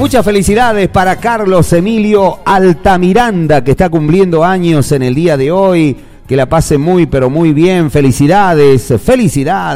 Muchas felicidades para Carlos Emilio Altamiranda, que está cumpliendo años en el día de hoy. Que la pase muy, pero muy bien. Felicidades, felicidades.